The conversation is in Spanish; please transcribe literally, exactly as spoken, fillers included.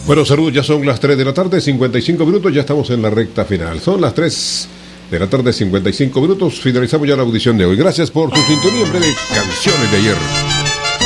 Bueno, saludos, ya son las tres de la tarde, cincuenta y cinco minutos, ya estamos en la recta final. Son las tres de la tarde, cincuenta y cinco minutos, finalizamos ya la audición de hoy. Gracias por su sintonía en breve, Canciones de Ayer.